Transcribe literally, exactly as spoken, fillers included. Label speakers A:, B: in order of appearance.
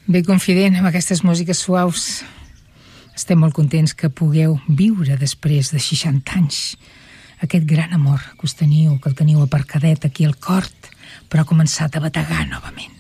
A: Bé, confident, amb aquestes músiques suaus, estem molt contents que pugueu viure després de seixanta anys aquest gran amor que us teniu, que el teniu aparcadet aquí al cor, però ha començat a bategar novament.